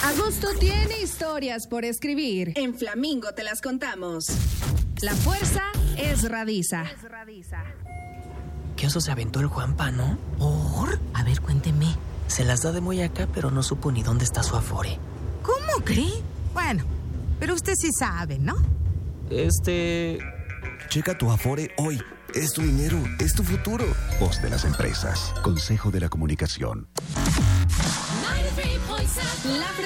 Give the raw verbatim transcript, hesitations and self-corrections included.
Agosto tiene historias por escribir. En Flamingo te las contamos. La fuerza es Radiza. ¿Qué oso se aventó el Juanpa, no? ¿Por? A ver, cuénteme. Se las da de muy acá, pero no supo ni dónde está su Afore. ¿Cómo cree? Bueno, pero usted sí sabe, ¿no? Este... Checa tu Afore hoy. Es tu dinero, es tu futuro. Voz de las empresas. Consejo de la Comunicación. La